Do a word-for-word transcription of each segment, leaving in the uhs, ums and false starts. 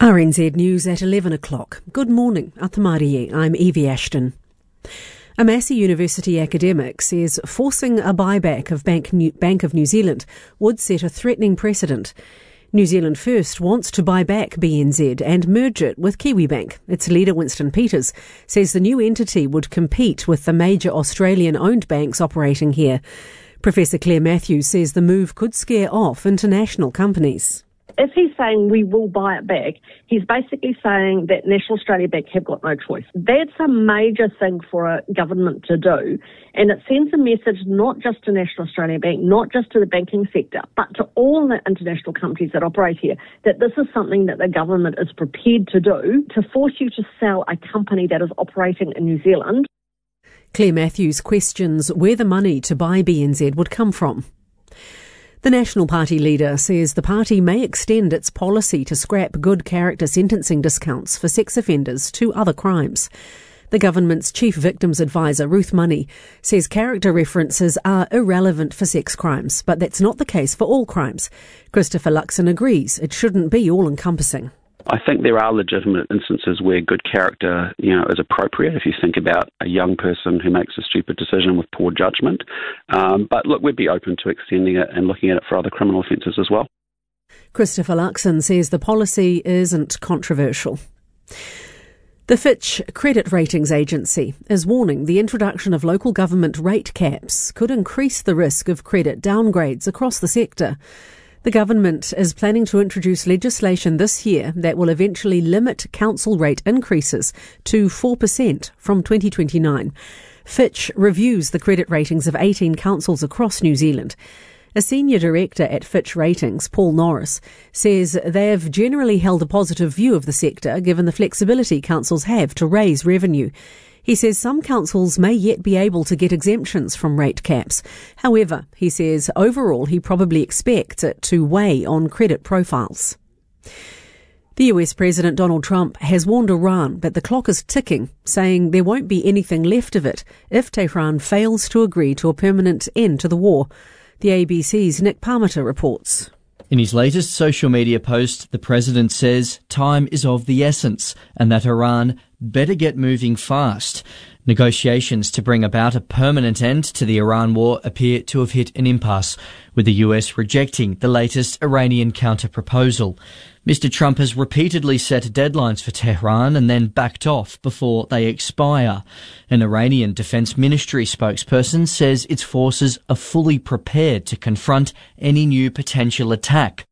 R N Z News at eleven o'clock. Good morning, Atamari. I'm Evie Ashton. A Massey University academic says forcing a buyback of Bank, New- Bank of New Zealand would set a threatening precedent. New Zealand First wants to buy back B N Z and merge it with Kiwibank. Its leader, Winston Peters, says the new entity would compete with the major Australian-owned banks operating here. Professor Claire Matthews says the move could scare off international companies. If he's saying we will buy it back, he's basically saying that National Australia Bank have got no choice. That's a major thing for a government to do, and it sends a message not just to National Australia Bank, not just to the banking sector, but to all the international companies that operate here, that this is something that the government is prepared to do to force you to sell a company that is operating in New Zealand. Claire Matthews questions where the money to buy B N Z would come from. The National Party leader says the party may extend its policy to scrap good character sentencing discounts for sex offenders to other crimes. The government's chief victims advisor, Ruth Money, says character references are irrelevant for sex crimes, but that's not the case for all crimes. Christopher Luxon agrees it shouldn't be all-encompassing. I think there are legitimate instances where good character, you know, is appropriate. If you think about a young person who makes a stupid decision with poor judgment, um, but look, we'd be open to extending it and looking at it for other criminal offences as well. Christopher Luxon says the policy isn't controversial. The Fitch Credit Ratings Agency is warning the introduction of local government rate caps could increase the risk of credit downgrades across the sector. The government is planning to introduce legislation this year that will eventually limit council rate increases to four percent from twenty twenty-nine. Fitch reviews the credit ratings of eighteen councils across New Zealand. A senior director at Fitch Ratings, Paul Norris, says they have generally held a positive view of the sector given the flexibility councils have to raise revenue. He says some councils may yet be able to get exemptions from rate caps. However, he says overall he probably expects it to weigh on credit profiles. The U S President Donald Trump has warned Iran that the clock is ticking, saying there won't be anything left of it if Tehran fails to agree to a permanent end to the war. The A B C's Nick Parmiter reports. In his latest social media post, the president says time is of the essence and that Iran better get moving fast. Negotiations to bring about a permanent end to the Iran war appear to have hit an impasse, with the U S rejecting the latest Iranian counter-proposal. Mister Trump has repeatedly set deadlines for Tehran and then backed off before they expire. An Iranian Defense Ministry spokesperson says its forces are fully prepared to confront any new potential attack.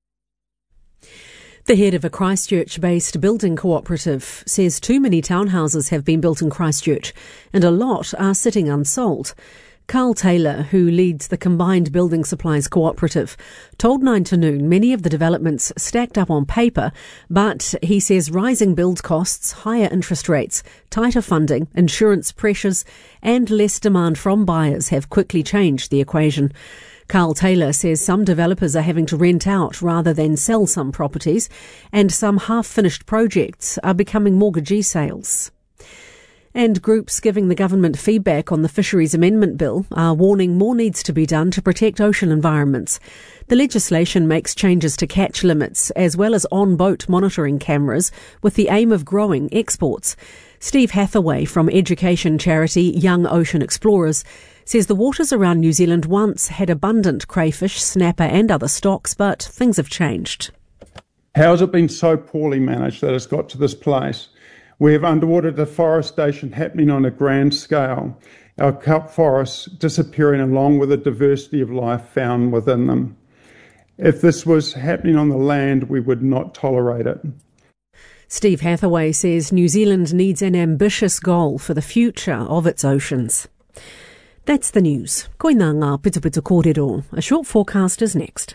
The head of a Christchurch-based building cooperative says too many townhouses have been built in Christchurch and a lot are sitting unsold. Carl Taylor, who leads the Combined Building Supplies Cooperative, told Nine to Noon many of the developments stacked up on paper, but he says rising build costs, higher interest rates, tighter funding, insurance pressures and less demand from buyers have quickly changed the equation. Carl Taylor says some developers are having to rent out rather than sell some properties, and some half-finished projects are becoming mortgagee sales. And groups giving the government feedback on the Fisheries Amendment Bill are warning more needs to be done to protect ocean environments. The legislation makes changes to catch limits as well as on-boat monitoring cameras with the aim of growing exports. Steve Hathaway from education charity Young Ocean Explorers says the waters around New Zealand once had abundant crayfish, snapper and other stocks, but things have changed. How has it been so poorly managed that it's got to this place? We have underwater deforestation happening on a grand scale, our kelp forests disappearing along with the diversity of life found within them. If this was happening on the land, we would not tolerate it. Steve Hathaway says New Zealand needs an ambitious goal for the future of its oceans. That's the news. Koina ngā pitupitu kōrero. A short forecast is next.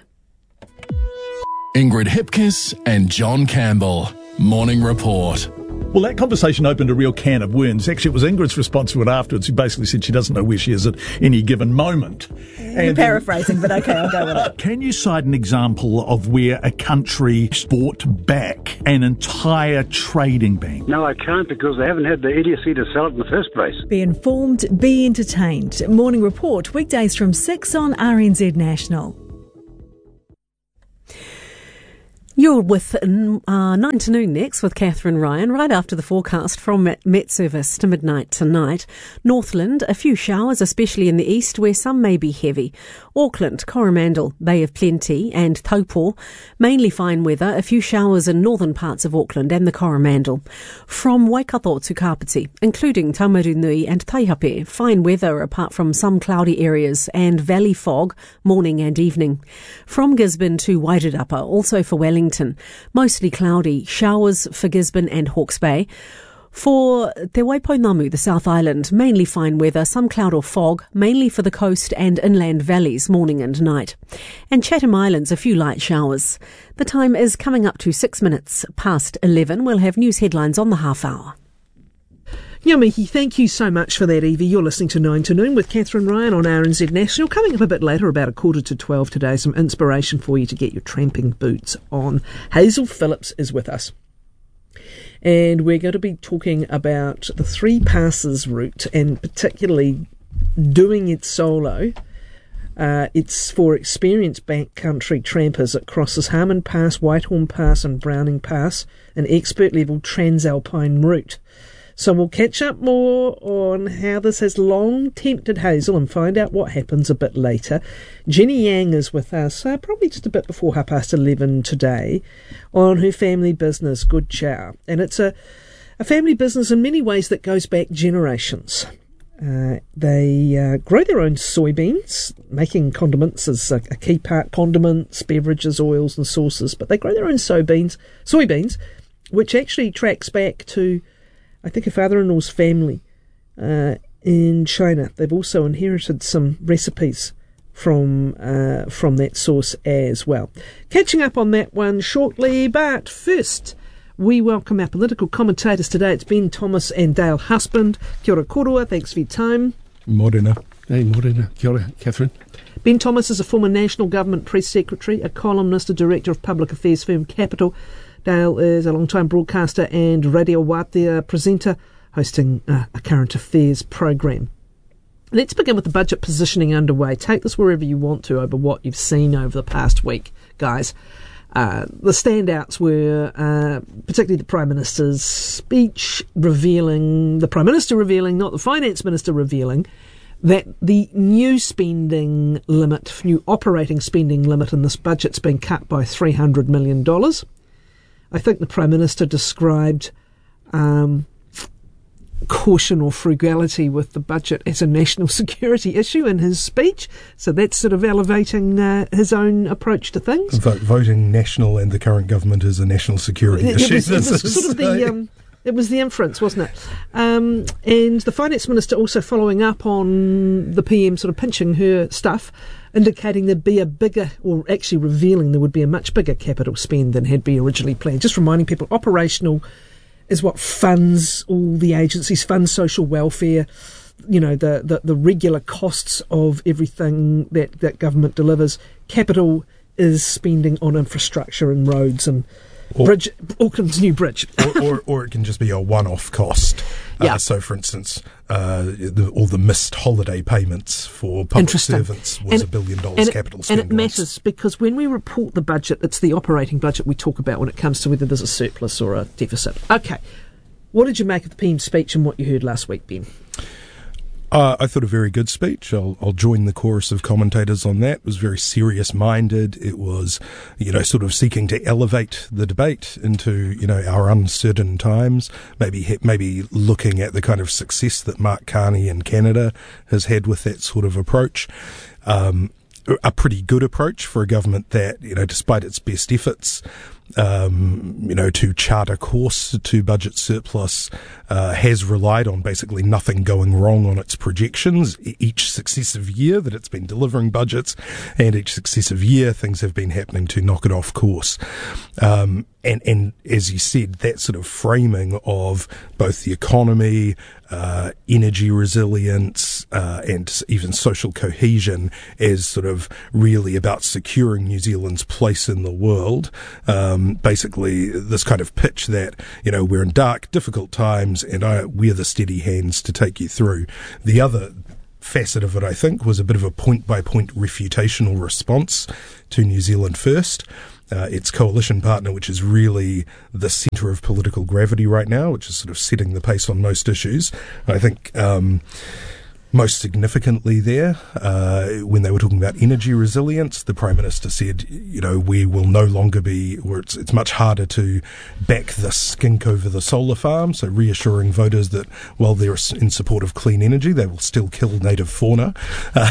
Ingrid Hipkiss and John Campbell. Morning Report. Well, that conversation opened a real can of worms. Actually, it was Ingrid's response to it afterwards, who basically said she doesn't know where she is at any given moment. You're and, paraphrasing, but okay, I'll go with it. Can you cite an example of where a country bought back an entire trading bank? No, I can't, because they haven't had the idiocy to sell it in the first place. Be informed, be entertained. Morning Report, weekdays from six on R N Z National. You're with uh, nine to noon next with Catherine Ryan, right after the forecast from Met, Met Service to midnight tonight. Northland, a few showers, especially in the east, where some may be heavy. Auckland, Coromandel, Bay of Plenty and Taupo, mainly fine weather, a few showers in northern parts of Auckland and the Coromandel. From Waikato to Kapiti, including Taumarunui and Taihape, fine weather apart from some cloudy areas and valley fog, morning and evening. From Gisborne to Wairarapa, also for Wellington, mostly cloudy, showers for Gisborne and Hawke's Bay. For Te Waipounamu, the South Island, mainly fine weather, some cloud or fog, mainly for the coast and inland valleys, morning and night. And Chatham Islands, a few light showers. The time is coming up to six minutes past eleven. We'll have news headlines on the half hour. Yamiki, thank you so much for that, Evie. You're listening to nine to noon with Catherine Ryan on R N Z National. Coming up a bit later, about a quarter to twelve today, some inspiration for you to get your tramping boots on. Hazel Phillips is with us. And we're going to be talking about the Three Passes route and particularly doing it solo. Uh, it's for experienced backcountry trampers. It crosses Harmon Pass, Whitehorn Pass and Browning Pass, an expert-level transalpine route. So we'll catch up more on how this has long tempted Hazel and find out what happens a bit later. Jenny Yang is with us, uh, probably just a bit before half past eleven today, on her family business, Good Chow. And it's a, a family business in many ways that goes back generations. Uh, they uh, grow their own soybeans. Making condiments is a, a key part. Condiments, beverages, oils and sauces. But they grow their own soybeans, soybeans, which actually tracks back to, I think, a father-in-law's family uh, in China. They've also inherited some recipes from uh, from that source as well. Catching up on that one shortly, but first we welcome our political commentators today. It's Ben Thomas and Dale Husband. Kia ora korua, thanks for your time. Morena. Hey, morena. Kia ora, Catherine. Ben Thomas is a former National Government Press Secretary, a columnist, a director of public affairs firm Capital. Dale is a long-time broadcaster and Radio Wātea presenter, hosting uh, a current affairs program. Let's begin with the budget positioning underway. Take this wherever you want to over what you've seen over the past week, guys. Uh, the standouts were uh, particularly the Prime Minister's speech revealing, the Prime Minister revealing, not the Finance Minister revealing, that the new spending limit, new operating spending limit in this budget's been cut by three hundred million dollars. I think the Prime Minister described um, caution or frugality with the budget as a national security issue in his speech. So that's sort of elevating uh, his own approach to things. Vote, voting national and the current government is a national security it, issue. It was, it was sort of the... Um, It was the inference, wasn't it? Um, and the Finance Minister also following up on the P M sort of pinching her stuff, indicating there'd be a bigger, or actually revealing there would be a much bigger capital spend than had been originally planned. Just reminding people, operational is what funds all the agencies, funds social welfare, you know, the, the, the regular costs of everything that, that government delivers. Capital is spending on infrastructure and roads and Or, bridge, Auckland's new bridge. or, or, or it can just be a one-off cost. Yeah. Uh, so, for instance, uh, the, all the missed holiday payments for public servants was a billion dollars capital spend. And it matters once. Because when we report the budget, it's the operating budget we talk about when it comes to whether there's a surplus or a deficit. Okay. What did you make of the P M's speech and what you heard last week, Ben? Uh, I thought a very good speech. I'll, I'll join the chorus of commentators on that. It was very serious-minded. It was, you know, sort of seeking to elevate the debate into, you know, our uncertain times. Maybe, maybe looking at the kind of success that Mark Carney in Canada has had with that sort of approach. Um, a pretty good approach for a government that, you know, despite its best efforts, um, you know, to chart a course to budget surplus, uh, has relied on basically nothing going wrong on its projections each successive year that it's been delivering budgets, and each successive year things have been happening to knock it off course. Um, and, and as you said, that sort of framing of both the economy, uh, energy resilience, uh, and even social cohesion as sort of really about securing New Zealand's place in the world. Um, basically this kind of pitch that, you know, we're in dark, difficult times and I, we're the steady hands to take you through. The other facet of it, I think, was a bit of a point-by-point refutational response to New Zealand First. uh, its coalition partner, which is really the centre of political gravity right now, which is sort of setting the pace on most issues. I think um, most significantly there, uh, when they were talking about energy resilience, the Prime Minister said, you know, we will no longer be, or it's, it's much harder to back the skink over the solar farm, so reassuring voters that while they're in support of clean energy, they will still kill native fauna, uh,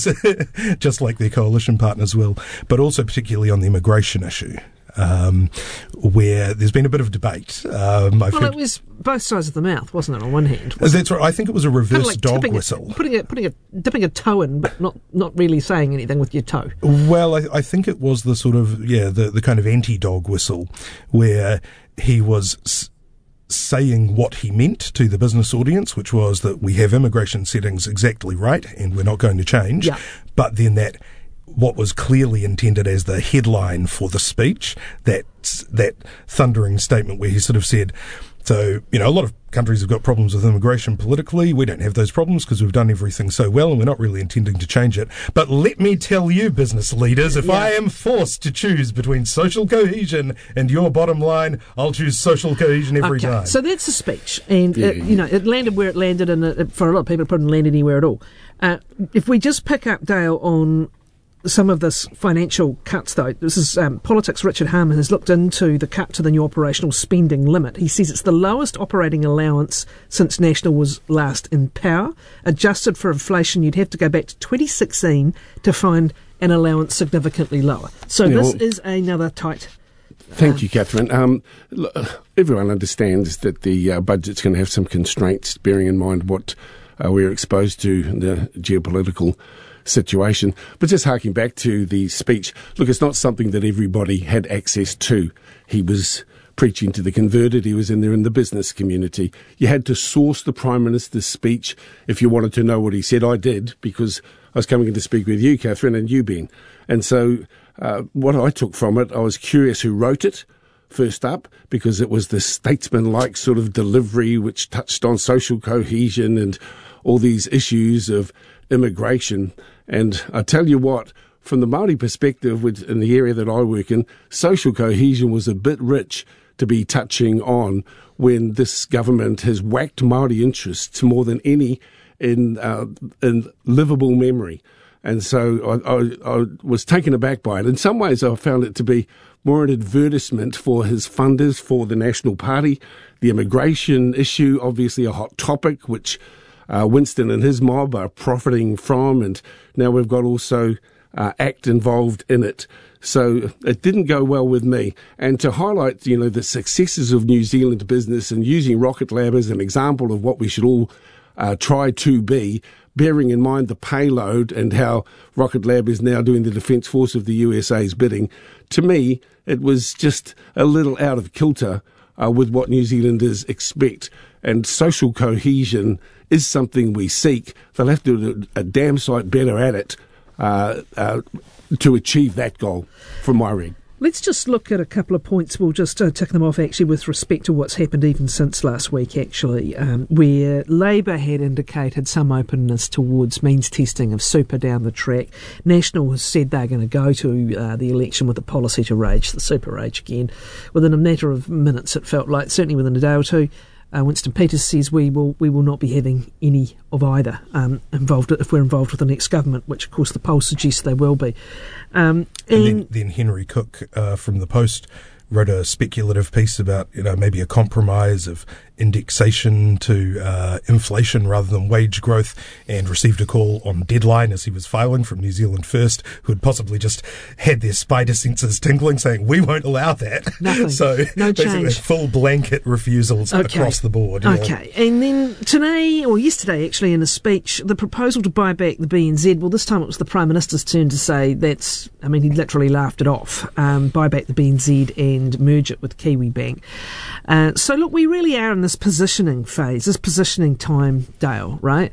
just like their coalition partners will, but also particularly on the immigration issue. Um, where there's been a bit of debate. Um, I've well, heard, it was both sides of the mouth, wasn't it, on one hand? That's right. I think it was a reverse kind of like dog whistle. A, putting a, putting a, dipping a toe in, but not, not really saying anything with your toe. Well, I, I think it was the sort of, yeah, the, the kind of anti-dog whistle, where he was s- saying what he meant to the business audience, which was that we have immigration settings exactly right, and we're not going to change. Yeah. But then that what was clearly intended as the headline for the speech, that that thundering statement where he sort of said, so, you know, a lot of countries have got problems with immigration politically. We don't have those problems because we've done everything so well and we're not really intending to change it. But let me tell you, business leaders, if yeah. I am forced to choose between social cohesion and your bottom line, I'll choose social cohesion every okay. time. So that's a speech. And, yeah. it, you know, it landed where it landed, and it, for a lot of people, it didn't land anywhere at all. Uh, if we just pick up, Dale, on some of this financial cuts, though. This is um, Politics. Richard Harman has looked into the cut to the new operational spending limit. He says it's the lowest operating allowance since National was last in power. Adjusted for inflation, you'd have to go back to twenty sixteen to find an allowance significantly lower. So yeah, this well, is another tight... Thank uh, you, Catherine. Um, look, everyone understands that the uh, budget's going to have some constraints, bearing in mind what uh, we're exposed to in the geopolitical situation. But just harking back to the speech, look, it's not something that everybody had access to. He was preaching to the converted. He was in there in the business community. You had to source the Prime Minister's speech if you wanted to know what he said. I did, because I was coming in to speak with you, Catherine, and you, Ben. And so uh, what I took from it, I was curious who wrote it first up, because it was the statesman-like sort of delivery which touched on social cohesion and all these issues of immigration. And I tell you what, from the Māori perspective, which in the area that I work in, social cohesion was a bit rich to be touching on when this government has whacked Māori interests more than any in uh, in livable memory. And so I, I, I was taken aback by it. In some ways, I found it to be more an advertisement for his funders, for the National Party. The immigration issue, obviously a hot topic, which Uh, Winston and his mob are profiting from, and now we've got also uh, ACT involved in it. So it didn't go well with me. And to highlight, you know, the successes of New Zealand business and using Rocket Lab as an example of what we should all uh, try to be, bearing in mind the payload and how Rocket Lab is now doing the Defence Force of the U S A's bidding, to me, it was just a little out of kilter uh, with what New Zealanders expect. And social cohesion is something we seek. They'll have to do a, a damn sight better at it uh, uh, to achieve that goal, from my read. Let's just look at a couple of points. We'll just uh, tick them off, actually, with respect to what's happened even since last week, actually, um, where Labour had indicated some openness towards means testing of super down the track. National has said they're going to go to uh, the election with a policy to rage the super rage again. Within a matter of minutes, it felt like, certainly within a day or two, Uh, Winston Peters says we will we will not be having any of either um, involved if we're involved with the next government, which of course the polls suggest they will be. Um, and and then, then Henry Cook uh, from the Post wrote a speculative piece about, you know, maybe a compromise of indexation to uh, inflation rather than wage growth, and received a call on deadline as he was filing from New Zealand First, who had possibly just had their spider senses tingling, saying we won't allow that. Nothing. So no basically change. full blanket refusals okay. across the board. Okay, know. And then today, or yesterday actually, in a speech, the proposal to buy back the B N Z, well, this time it was the Prime Minister's turn to say that's, I mean, he literally laughed it off, um, buy back the B N Z and merge it with Kiwi Bank. Uh, so look, we really are in this positioning phase, this positioning time, Dale, right?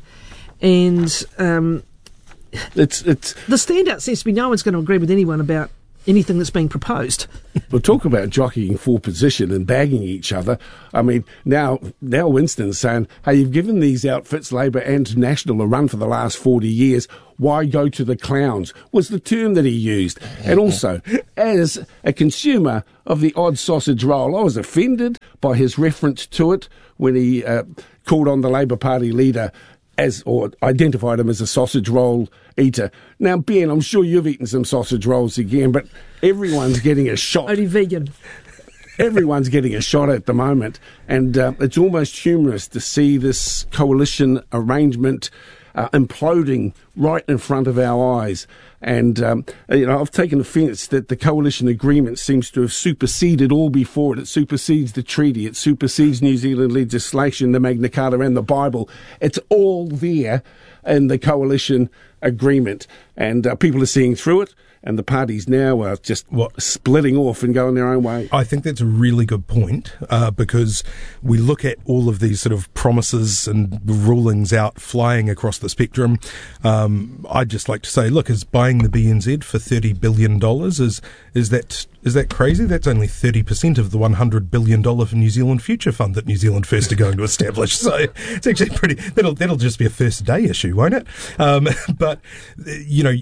And um, it's it's the standout seems to be no one's going to agree with anyone about anything that's being proposed. We'll talk about jockeying for position and bagging each other. I mean, now now Winston's saying, hey, you've given these outfits, Labour and National, a run for the last forty years. why go to the clowns was the term that he used. And also, as a consumer of the odd sausage roll, I was offended by his reference to it when he uh, called on the Labour Party leader as, or identified him as a sausage roll eater. Now, Ben, I'm sure you've eaten some sausage rolls again, but everyone's getting a shot. Only vegan. Everyone's getting a shot at the moment, and uh, it's almost humorous to see this coalition arrangement uh, imploding right in front of our eyes. And, um, you know, I've taken offence that the coalition agreement seems to have superseded all before it. It supersedes the treaty. It supersedes New Zealand legislation, the Magna Carta and the Bible. It's all there in the coalition agreement. And uh, people are seeing through it. And the parties now are just what, splitting off and going their own way. I think that's a really good point uh, because we look at all of these sort of promises and rulings out flying across the spectrum. Um, I'd just like to say, look, is buying the B N Z for thirty billion dollars, is is that is that crazy? That's only thirty percent of the one hundred billion dollars for New Zealand Future Fund that New Zealand First are going to establish. So it's actually pretty, that'll, that'll just be a first day issue, won't it? Um, but, you know,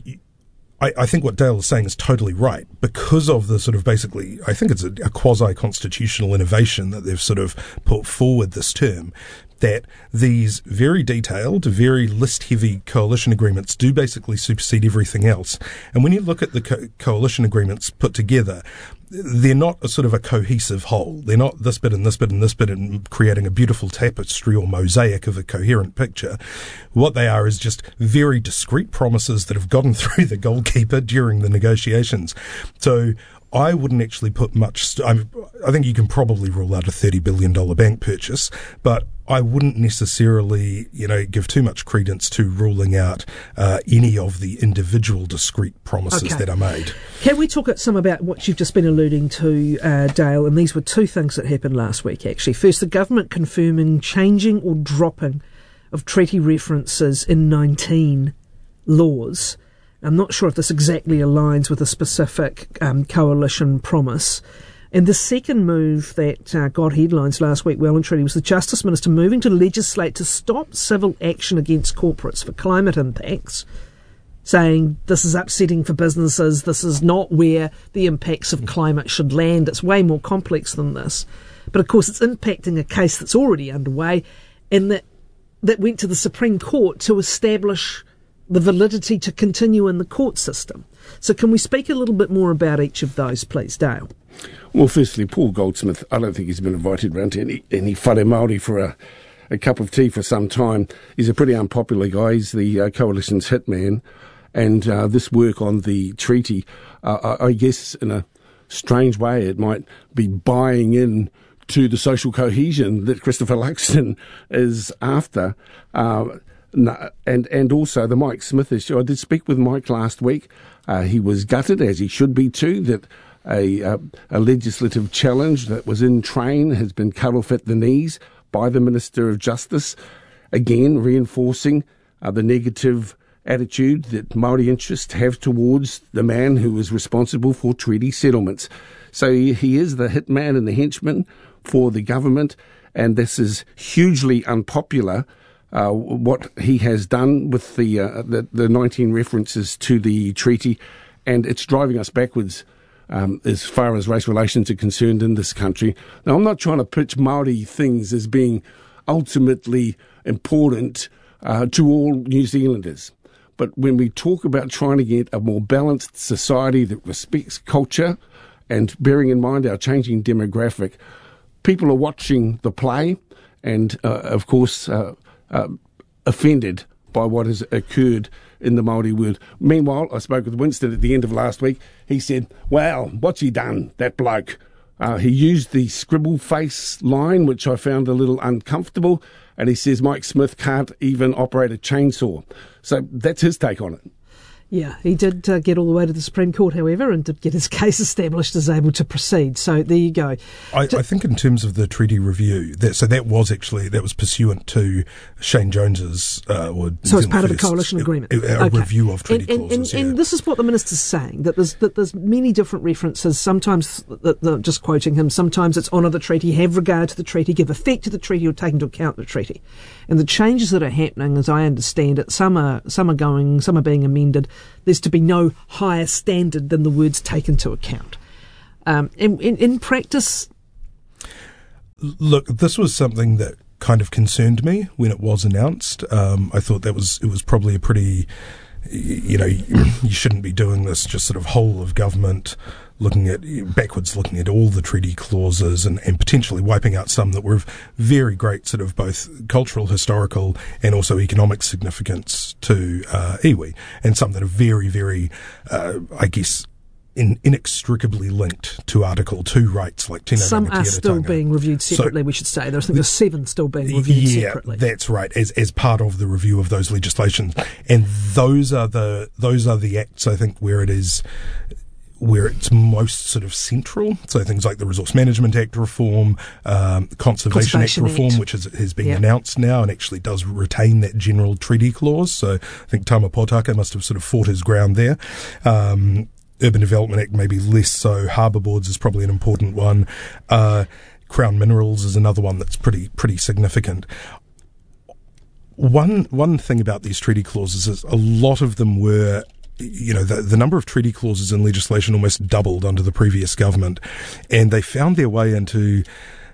I think what Dale is saying is totally right. Because of the sort of basically, I think it's a, a quasi-constitutional innovation that they've sort of put forward this term, that these very detailed, very list-heavy coalition agreements do basically supersede everything else. And when you look at the co- coalition agreements put together, they're not a sort of a cohesive whole. They're not this bit and this bit and this bit and creating a beautiful tapestry or mosaic of a coherent picture. What they are is just very discrete promises that have gotten through the goalkeeper during the negotiations. So I wouldn't actually put much st- I, I think you can probably rule out a thirty billion dollars bank purchase, but I wouldn't necessarily, you know, give too much credence to ruling out uh, any of the individual discrete promises okay. that are made. Can we talk some about what you've just been alluding to, uh, Dale? And these were two things that happened last week, actually. First, the government confirming changing or dropping of treaty references in nineteen laws. I'm not sure if this exactly aligns with a specific um, coalition promise. And the second move that uh, got headlines last week, well and truly, was the Justice Minister moving to legislate to stop civil action against corporates for climate impacts, saying this is upsetting for businesses, this is not where the impacts of climate should land. It's way more complex than this. But of course, it's impacting a case that's already underway and that, that went to the Supreme Court to establish the validity to continue in the court system. So can we speak a little bit more about each of those, please, Dale? Well, firstly, Paul Goldsmith, I don't think he's been invited round to any, any whare Māori for a, a cup of tea for some time. He's a pretty unpopular guy. He's the uh, coalition's hitman. And uh, this work on the treaty, uh, I, I guess in a strange way, it might be buying in to the social cohesion that Christopher Luxon is after. Uh, No, and, and also the Mike Smith issue. I did speak with Mike last week. Uh, he was gutted, as he should be too, that a, uh, a legislative challenge that was in train has been cut off at the knees by the Minister of Justice, again reinforcing uh, the negative attitude that Māori interests have towards the man who is responsible for treaty settlements. So he, he is the hitman and the henchman for the government, and this is hugely unpopular. Uh, what he has done with the, uh, the the nineteen references to the treaty, and it's driving us backwards um, as far as race relations are concerned in this country. Now, I'm not trying to pitch Māori things as being ultimately important uh, to all New Zealanders, but when we talk about trying to get a more balanced society that respects culture and bearing in mind our changing demographic, people are watching the play and, uh, of course, uh, Uh, offended by what has occurred in the Māori world. Meanwhile, I spoke with Winston at the end of last week. He said, well, what's he done, that bloke? Uh, he used the scribble face line, which I found a little uncomfortable, and he says Mike Smith can't even operate a chainsaw. So that's his take on it. Yeah, he did uh, get all the way to the Supreme Court, however, and did get his case established as able to proceed. So there you go. I, I think in terms of the treaty review, that, so that was actually, that was pursuant to Shane Jones's... Uh, or so it's part of the coalition agreement. A, a okay. review of treaty and, and, clauses, and, yeah. and this is what the minister's saying, that there's, that there's many different references, sometimes, the, the, just quoting him, sometimes it's honour the treaty, have regard to the treaty, give effect to the treaty, or take into account the treaty. And the changes that are happening, as I understand it, some are, some are going, some are being amended. There's to be no higher standard than the words take into account. Um, in, in, in practice... Look, this was something that kind of concerned me when it was announced. Um, I thought that was, it was probably a pretty, you know, you shouldn't be doing this just sort of whole of government, looking at, backwards looking at all the treaty clauses and, and potentially wiping out some that were of very great sort of both cultural, historical and also economic significance to uh, iwi, and some that are very, very, uh, I guess, In, inextricably linked to Article two rights, like Tino Some Rangatira are still Tanga. being reviewed separately, so, we should say. There's, I think there's seven still being reviewed yeah, separately. That's right, as as part of the review of those legislations. And those are the those are the acts, I think, where it is where it's most sort of central. So things like the Resource Management Act reform, um, Conservation, Conservation Act reform, Act. which is, has been yeah. announced now and actually does retain that general treaty clause. So I think Tama Potaka must have sort of fought his ground there. Um, Urban Development Act maybe less so. Harbour Boards is probably an important one. Uh, Crown Minerals is another one that's pretty pretty significant. One one thing about these treaty clauses is a lot of them were, you know, the, the number of treaty clauses in legislation almost doubled under the previous government, and they found their way into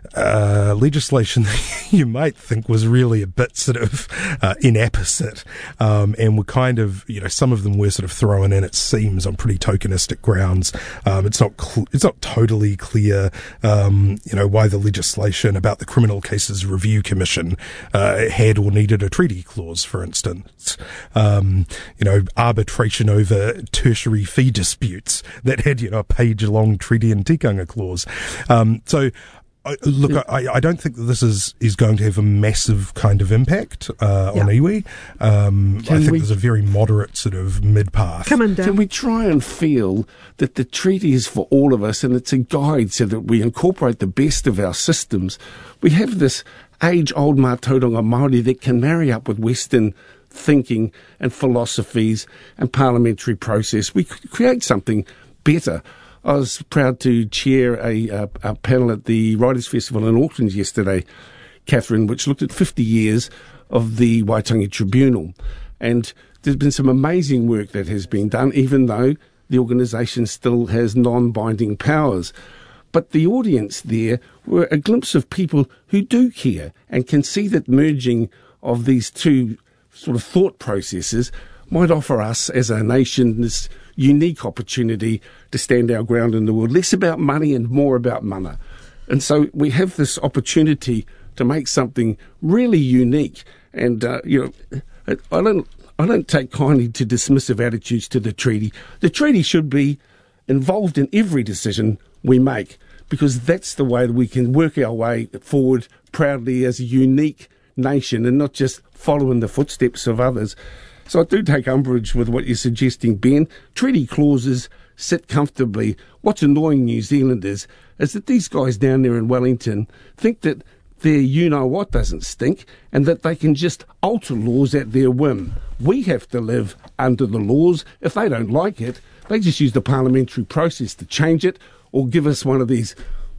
uh, legislation that you might think was really a bit sort of uh, inapposite, um, and were kind of, you know, some of them were sort of thrown in at seams on pretty tokenistic grounds. Um, it's not cl- it's not totally clear, um, you know, why the legislation about the Criminal Cases Review Commission uh, had or needed a treaty clause, for instance. Um, you know, arbitration over tertiary fee disputes that had, you know, a page-long treaty and tikanga clause. Um, so. I, look, I, I don't think that this is, is going to have a massive kind of impact uh, yeah. on iwi. Um, I think we, there's a very moderate sort of mid-path. Come on, Dan. Can we try and feel that the treaty is for all of us and it's a guide so that we incorporate the best of our systems? We have this age-old Mātauranga Māori that can marry up with Western thinking and philosophies and parliamentary process. We could create something better. I was proud to chair a, a, a panel at the Writers' Festival in Auckland yesterday, Catherine, which looked at fifty years of the Waitangi Tribunal. And there's been some amazing work that has been done, even though the organisation still has non-binding powers. But the audience there were a glimpse of people who do care and can see that merging of these two sort of thought processes might offer us as a nation this unique opportunity to stand our ground in the world, less about money and more about mana. And so we have this opportunity to make something really unique. And, uh, you know, I don't, I don't take kindly to dismissive attitudes to the treaty. The treaty should be involved in every decision we make, because that's the way that we can work our way forward proudly as a unique nation and not just follow in the footsteps of others. So I do take umbrage with what you're suggesting, Ben. Treaty clauses sit comfortably. What's annoying New Zealanders is that these guys down there in Wellington think that their you-know-what doesn't stink and that they can just alter laws at their whim. We have to live under the laws. If they don't like it, they just use the parliamentary process to change it or give us one of these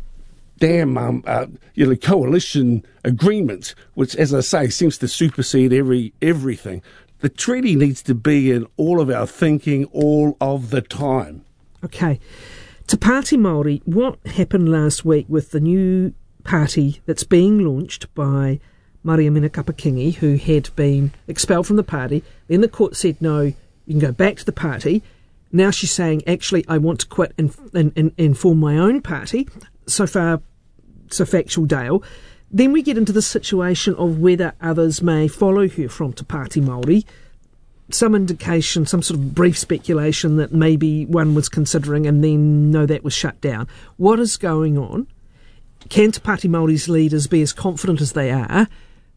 damn um, uh, you know, coalition agreements, which, as I say, seems to supersede every everything. The treaty needs to be in all of our thinking all of the time. Okay. Te Pāti Māori, what happened last week with the new party that's being launched by Mariamina Kapakingi, who had been expelled from the party? Then the court said, no, you can go back to the party. Now she's saying, actually, I want to quit and, and, and, and form my own party. So far, so factual, Dale. Then we get into the situation of whether others may follow her from Te Pāti Māori. Some indication, some sort of brief speculation that maybe one was considering and then, no, that was shut down. What is going on? Can Te Pāti Māori's leaders be as confident as they are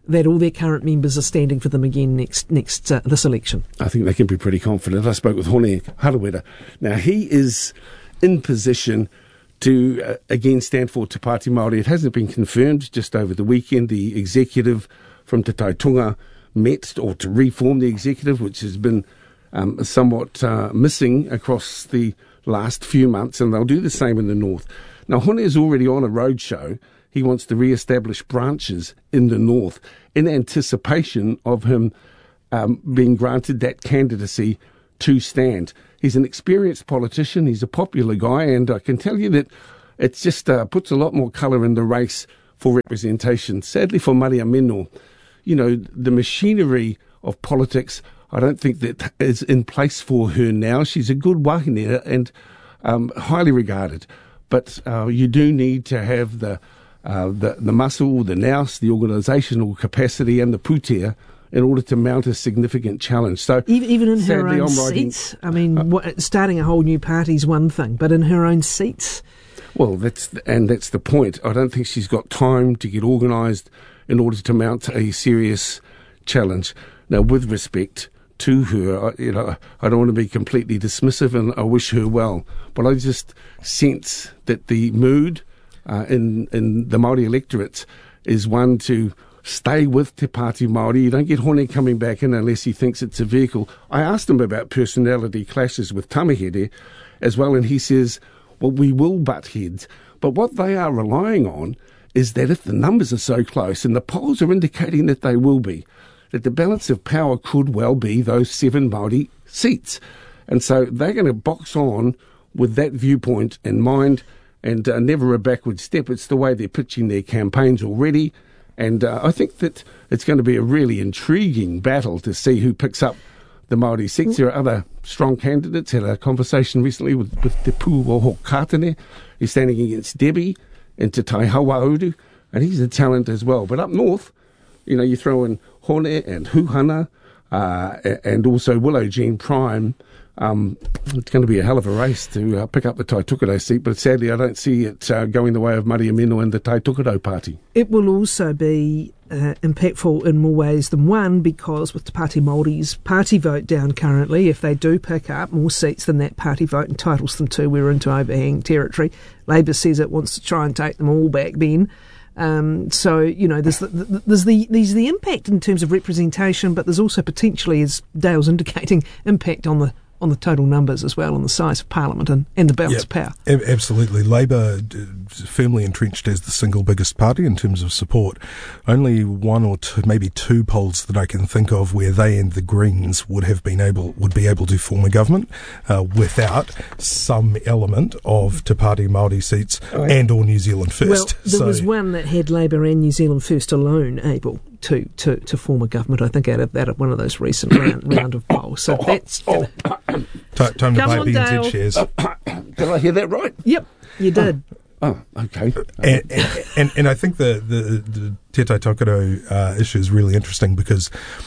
that all their current members are standing for them again next next uh, this election? I think they can be pretty confident. I spoke with Hone Harawira. Now, he is in position to, uh, again, stand for Te Pāti Māori. It hasn't been confirmed. Just over the weekend, the executive from Te Taitonga met, or to reform the executive, which has been um, somewhat uh, missing across the last few months, and they'll do the same in the north. Now, Hone is already on a roadshow. He wants to re-establish branches in the north in anticipation of him um, being granted that candidacy to stand. He's an experienced politician. He's a popular guy, and I can tell you that it just uh, puts a lot more colour in the race for representation. Sadly for Maria Mino, you know, the machinery of politics, I don't think that is in place for her now. She's a good wahine and um, highly regarded. But uh, you do need to have the uh, the, the muscle, the nous, the organisational capacity and the putea in order to mount a significant challenge. So even, even in sadly, her own I'm writing, seats? I mean, uh, what, starting a whole new party is one thing, but in her own seats? Well, that's and that's the point. I don't think she's got time to get organised in order to mount a serious challenge. Now, with respect to her, I, you know, I don't want to be completely dismissive, and I wish her well, but I just sense that the mood uh, in in the Māori electorate is one to stay with Te Pāti Māori. You don't get Hone coming back in unless he thinks it's a vehicle. I asked him about personality clashes with Tamahere as well, and he says, well, we will butt heads, but what they are relying on is that if the numbers are so close, and the polls are indicating that they will be, that the balance of power could well be those seven Māori seats. And so they're going to box on with that viewpoint in mind, and uh, never a backward step. It's the way they're pitching their campaigns already. And uh, I think that it's going to be a really intriguing battle to see who picks up the Māori seats. There are other strong candidates. Had a conversation recently with, with Te Pūoho Kātene. He's standing against Debbie and Te Taihawauru, and he's a talent as well. But up north, you know, you throw in Hone and Huhana uh, and also Willow Jean Prime. Um, it's going to be a hell of a race to uh, pick up the Tai Tukuto seat, but sadly I don't see it uh, going the way of Maria Mino and the Tai Tukuto party. It will also be uh, impactful in more ways than one, because with Te Pāti Māori's party vote down currently, if they do pick up more seats than that party vote entitles them to, we're into overhanging territory. Labour says it wants to try and take them all back then. Um, so, you know, there's the, the, there's the there's the impact in terms of representation, but there's also potentially, as Dale's indicating, impact on the on the total numbers as well, on the size of Parliament and, and the balance yep, of power. A- absolutely. Labour d- firmly entrenched as the single biggest party in terms of support. Only one or two, maybe two polls that I can think of where they and the Greens would have been able, would be able to form a government uh, without some element of Te Pāti Māori seats oh, and or New Zealand First. Well, there so, was one that had Labour and New Zealand First alone able to, to, to form a government, I think, out of, out of one of those recent round, round of polls. So oh, that's... Oh, oh. T- time to Come buy on, B N Z Dale. shares. Did I hear that right? Yep, you did. Oh, oh okay. And, and, and, and I think the, the, the Te Tai Tokerau uh, issue is really interesting because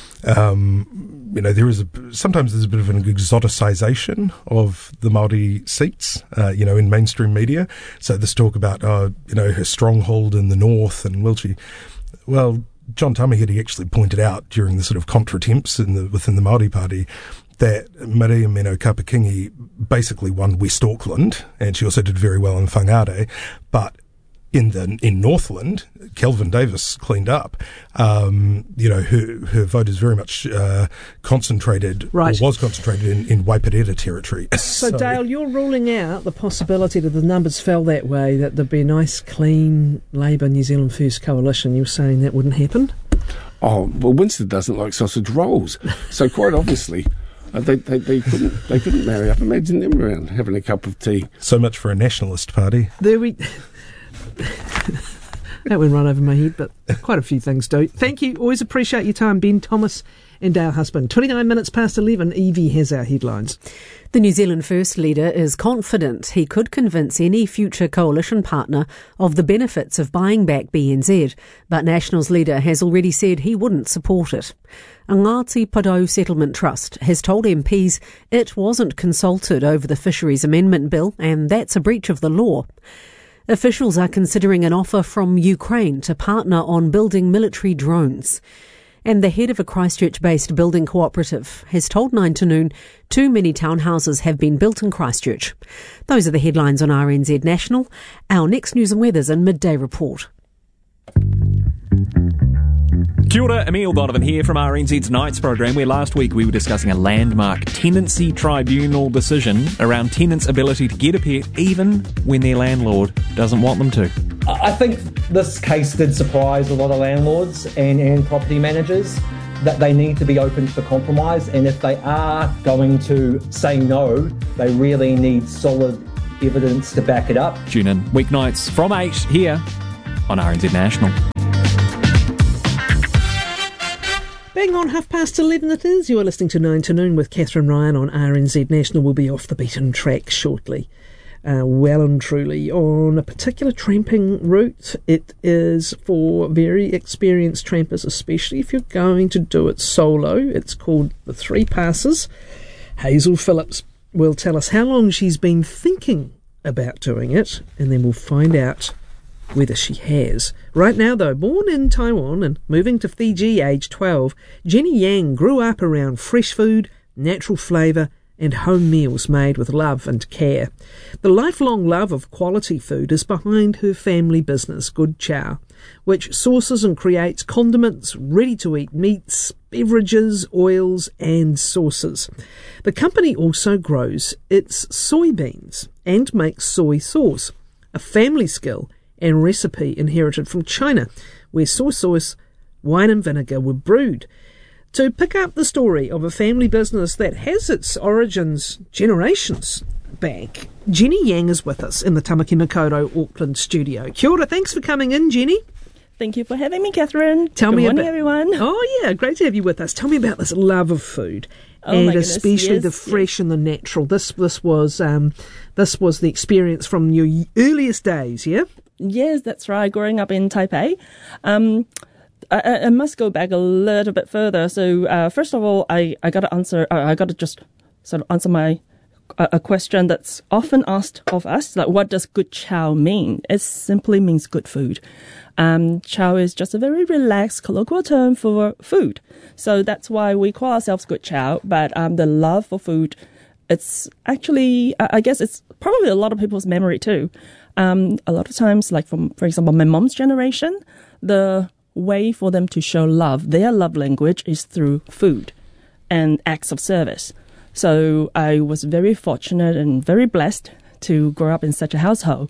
Um, you know, there is a, sometimes there's a bit of an exoticization of the Māori seats, uh, you know, in mainstream media. So this talk about, uh, you know, her stronghold in the north and will she, well, John Tamahere actually pointed out during the sort of contre-temps in the, within the Māori Party that Maria Mino Kapakingi basically won West Auckland, and she also did very well in Whangarei, but in the in Northland, Kelvin Davis cleaned up. Um, you know, her her vote is very much uh, concentrated, right. or was concentrated in, in Waipareta territory. So, so, Dale, you're ruling out the possibility that the numbers fell that way, that there'd be a nice, clean Labour New Zealand First coalition. You're saying that wouldn't happen? Oh, well, Winston doesn't like sausage rolls, so quite obviously uh, they, they they couldn't they couldn't marry up. Imagine them around having a cup of tea. So much for a nationalist party. There we. That went right over my head, but quite a few things do. Thank you. Always appreciate your time, Ben Thomas and Dale Husband. twenty-nine minutes past eleven, Evie has our headlines. The New Zealand First leader is confident he could convince any future coalition partner of the benefits of buying back B N Z, but Nationals leader has already said he wouldn't support it. A Ngāti Porou Settlement Trust has told M Ps it wasn't consulted over the Fisheries Amendment Bill, and that's a breach of the law. Officials are considering an offer from Ukraine to partner on building military drones. And the head of a Christchurch-based building cooperative has told nine to noon too many townhouses have been built in Christchurch. Those are the headlines on R N Z National. Our next news and weather's in Midday Report. Kia ora, Emile Donovan here from R N Z's Nights programme, where last week we were discussing a landmark tenancy tribunal decision around tenants' ability to get a pet even when their landlord doesn't want them to. I think this case did surprise a lot of landlords and, and property managers, that they need to be open to compromise, and if they are going to say no, they really need solid evidence to back it up. Tune in weeknights from eight here on R N Z National. Bang on half past eleven it is. You are listening to nine to noon with Catherine Ryan on R N Z National. We'll be off the beaten track shortly. Uh, well and truly on a particular tramping route. It is for very experienced trampers, especially if you're going to do it solo. It's called the Three Passes. Hazel Phillips will tell us how long she's been thinking about doing it, and then we'll find out whether she has. Right now, though, born in Taiwan and moving to Fiji age twelve, Jenny Yang grew up around fresh food, natural flavour and home meals made with love and care. The lifelong love of quality food is behind her family business, Good Chow, which sources and creates condiments, ready-to-eat meats, beverages, oils and sauces. The company also grows its soybeans and makes soy sauce, a family skill and recipe inherited from China, where soy sauce, wine and vinegar were brewed. To pick up the story of a family business that has its origins generations back, Jenny Yang is with us in the Tamaki Makaurau Auckland studio. Kia ora, thanks for coming in, Jenny. Thank you for having me, Catherine. Tell Good me morning, about, everyone. Oh, yeah, great to have you with us. Tell me about this love of food, oh, and my goodness, especially yes, the fresh yes. and the natural. This this was um, this was the experience from your earliest days, yeah? Yes, that's right. Growing up in Taipei. Um, I, I must go back a little bit further. So, uh, first of all, I, I got to answer, uh, I got to just sort of answer my uh, a question that's often asked of us, like, what does good chow mean? It simply means good food. Um, chow is just a very relaxed colloquial term for food. So that's why we call ourselves good chow. But um, the love for food, it's actually, I guess it's probably a lot of people's memory too. Um, a lot of times, like from, for example, my mom's generation, the way for them to show love, their love language is through food and acts of service. So I was very fortunate and very blessed to grow up in such a household.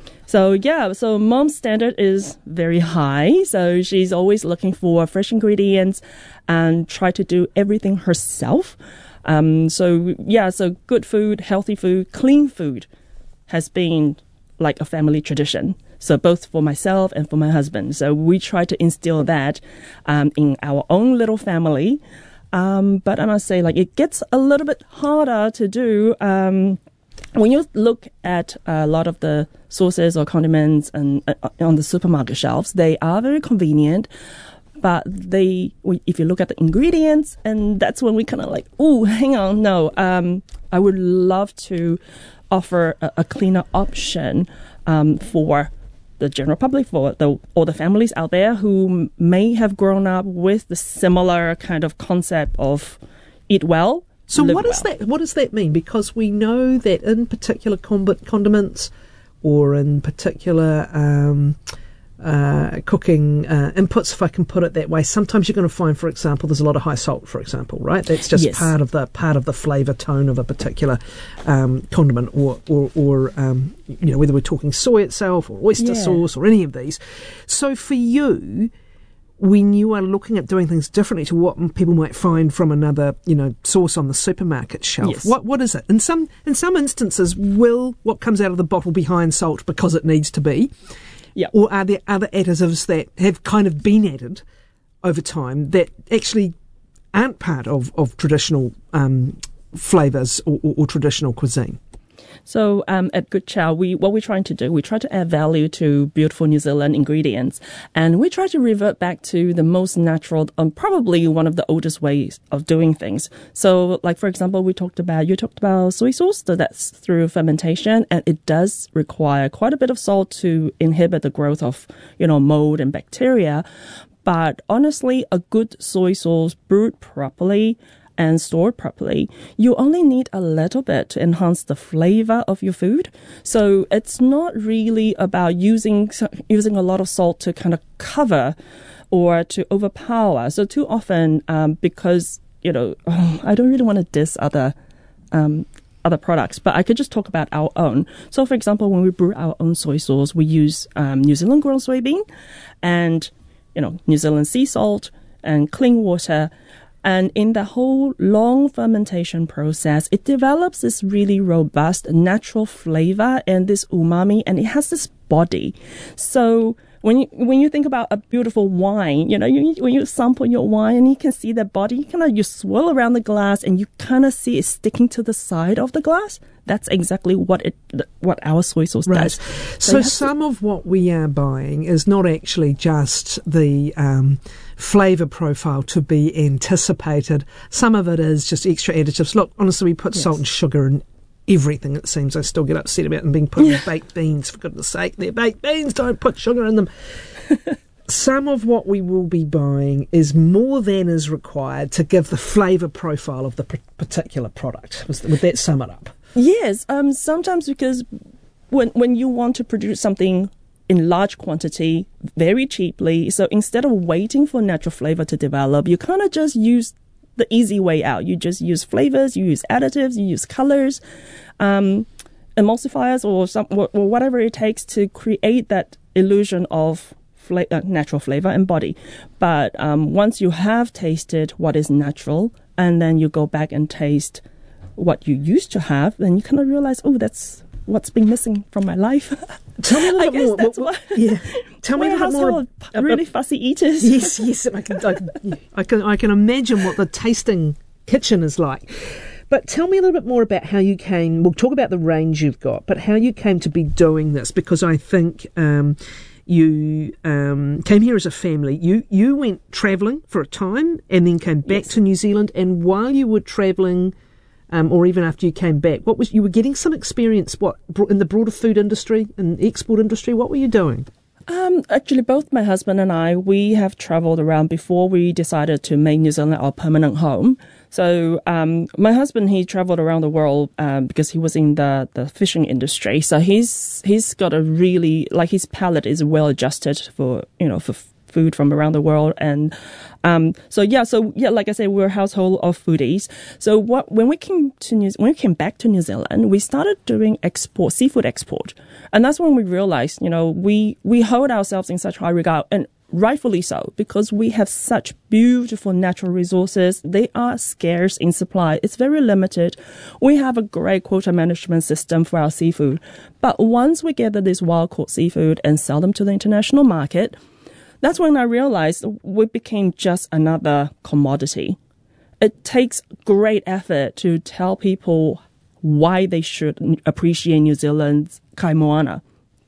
So yeah, so mom's standard is very high. So she's always looking for fresh ingredients and try to do everything herself. Um, so yeah, so good food, healthy food, clean food has been like a family tradition. So both for myself and for my husband. So we try to instill that um, in our own little family. Um, but I must say, like, it gets a little bit harder to do um, when you look at a lot of the sauces or condiments and uh, on the supermarket shelves. They are very convenient, but they, if you look at the ingredients, and that's when we kind of like, oh, hang on, no. Um, I would love to offer a, a cleaner option um, for the general public, for the all the families out there who may have grown up with the similar kind of concept of eat well. So live what does well. that what does that mean? Because we know that in particular condiments or in particular um, uh, cooking uh, inputs, if I can put it that way, sometimes you're going to find, for example, there's a lot of high salt, for example, right? That's just Yes. part of the part of the flavour tone of a particular um, condiment, or or, or um, you know, whether we're talking soy itself or oyster Yeah. sauce or any of these. So for you, when you are looking at doing things differently to what people might find from another, you know, source on the supermarket shelf, Yes. what what is it? In some in some instances, will what comes out of the bottle be high in salt because it needs to be? Yeah. Or are there other additives that have kind of been added over time that actually aren't part of, of traditional um, flavours or, or, or traditional cuisine? So um, at Good Chow, we what we're trying to do, we try to add value to beautiful New Zealand ingredients, and we try to revert back to the most natural, um, probably one of the oldest ways of doing things. So, like for example, we talked about you talked about soy sauce, so that's through fermentation, and it does require quite a bit of salt to inhibit the growth of you know mold and bacteria. But honestly, a good soy sauce brewed properly and stored properly, you only need a little bit to enhance the flavor of your food. So it's not really about using using a lot of salt to kind of cover or to overpower. So too often, um, because, you know, oh, I don't really want to diss other um, other products, but I could just talk about our own. So for example, when we brew our own soy sauce, we use um, New Zealand grown soybean and, you know, New Zealand sea salt and clean water. And in the whole long fermentation process, it develops this really robust natural flavor and this umami, and it has this body. So when you when you think about a beautiful wine, you know, you, when you sample your wine and you can see the body, you kind of you swirl around the glass and you kind of see it sticking to the side of the glass. That's exactly what it what our soy sauce right. does. So, so some to... of what we are buying is not actually just the um, flavour profile to be anticipated. Some of it is just extra additives. Look, honestly, we put yes. salt and sugar in everything, it seems. I still get upset about them being put in baked beans, for goodness sake. They're baked beans, don't put sugar in them. Some of what we will be buying is more than is required to give the flavour profile of the particular product. Would that sum it up? Yes, um, sometimes because when when you want to produce something in large quantity, very cheaply, so instead of waiting for natural flavour to develop, you kind of just use the easy way out. You just use flavours, you use additives, you use colours, um, emulsifiers, or some or whatever it takes to create that illusion of fla- uh, natural flavour and body. But um, once you have tasted what is natural, and then you go back and taste what you used to have, then you kind of realize, oh, that's what's been missing from my life. Tell me a little I bit guess more. That's what, what, yeah. Tell me a little more. Ab- really fussy eaters. Yes, yes. I can, I, I can, I can imagine what the tasting kitchen is like. But tell me a little bit more about how you came. We'll talk about the range you've got, but how you came to be doing this, because I think um, you um, came here as a family. You you went travelling for a time and then came back yes. to New Zealand. And while you were travelling, Um, or even after you came back, what was you were getting some experience? What in the broader food industry and export industry? What were you doing? Um, actually, both my husband and I, we have travelled around before we decided to make New Zealand our permanent home. So um, my husband, he travelled around the world um, because he was in the, the fishing industry. So he's he's got a really like his palate is well adjusted for you know for. food from around the world. And um, so yeah, so yeah, like I said, we're a household of foodies. So what when we came to New, when we came back to New Zealand, we started doing export, seafood export, and that's when we realized, you know, we we hold ourselves in such high regard, and rightfully so, because we have such beautiful natural resources. They are scarce in supply. It's very limited. We have a great quota management system for our seafood, but once we gather this wild caught seafood and sell them to the international market, that's when I realized we became just another commodity. It takes great effort to tell people why they should appreciate New Zealand's kai moana.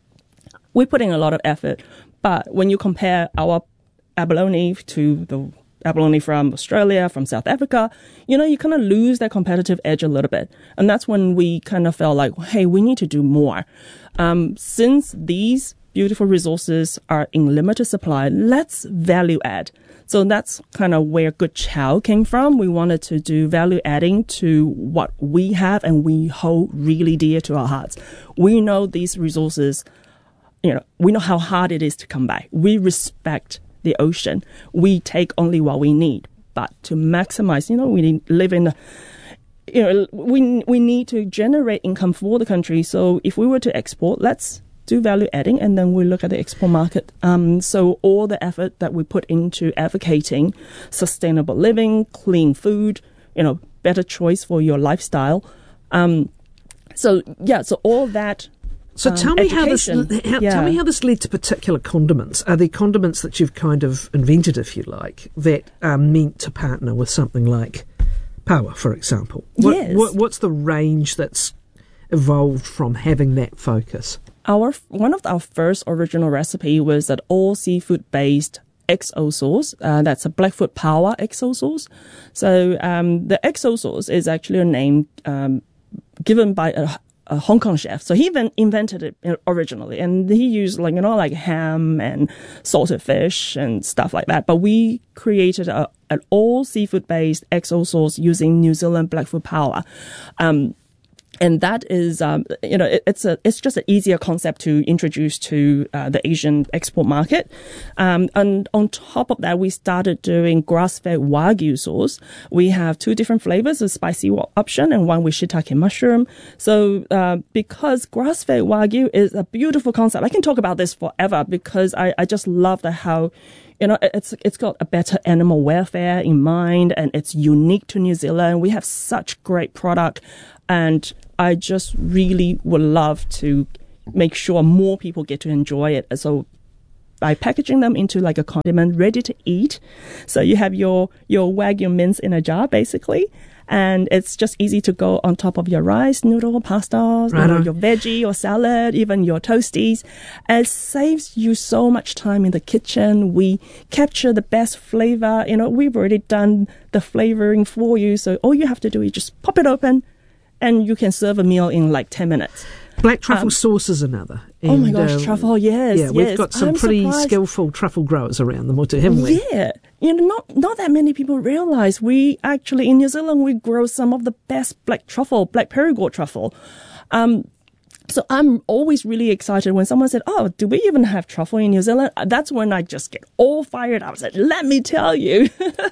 We're putting a lot of effort, but when you compare our abalone to the abalone from Australia, from South Africa, you know, you kind of lose that competitive edge a little bit. And that's when we kind of felt like, hey, we need to do more. Um, since these beautiful resources are in limited supply, let's value add. So that's kind of where Good Chow came from. We wanted to do value adding to what we have and we hold really dear to our hearts. We know these resources, you know, we know how hard it is to come by. We respect the ocean. We take only what we need. But to maximize, you know, we live in a you know, we we need to generate income for the country. So if we were to export, let's do value adding, and then we look at the export market. Um, so all the effort that we put into advocating sustainable living, clean food, you know, better choice for your lifestyle. Um, so yeah, so all that. So um, tell me education, how this. How, yeah. Tell me how this led to particular condiments. Are there condiments that you've kind of invented, if you like, that are meant to partner with something like Paua, for example? What, yes. What, what's the range that's evolved from having that focus? Our one of our first original recipe was an all seafood based X O sauce. Uh, that's a Blackfoot Power X O sauce. So um, the X O sauce is actually a name um, given by a, a Hong Kong chef. So he even invented it originally, and he used like you know like ham and salted fish and stuff like that. But we created a, an all seafood based X O sauce using New Zealand Blackfoot Power. Um, And that is, um, you know, it, it's a, it's just an easier concept to introduce to uh, the Asian export market. Um, and on top of that, we started doing grass-fed Wagyu sauce. We have two different flavors, a spicy option and one with shiitake mushroom. So, uh, because grass-fed Wagyu is a beautiful concept, I can talk about this forever because I, I just love the how, you know, it's it's got a better animal welfare in mind, and it's unique to New Zealand. We have such great product, and I just really would love to make sure more people get to enjoy it. So by packaging them into like a condiment ready to eat, so you have your your Wagyu mince in a jar basically, and it's just easy to go on top of your rice, noodle, pasta, right, you know, your veggie or salad, even your toasties. And it saves you so much time in the kitchen. We capture the best flavor. You know, we've already done the flavoring for you, so all you have to do is just pop it open, and you can serve a meal in like ten minutes. Black truffle um, sauce is another. And, oh my gosh, uh, truffle, yes. Yeah, we've yes. got some I'm pretty surprised. skillful truffle growers around the motu, haven't we? Yeah. You know, not, not that many people realize we actually, in New Zealand, we grow some of the best black truffle, black Perigord truffle. Um, So I'm always really excited when someone said, oh, do we even have truffle in New Zealand? That's when I just get all fired up. I said, let me tell you.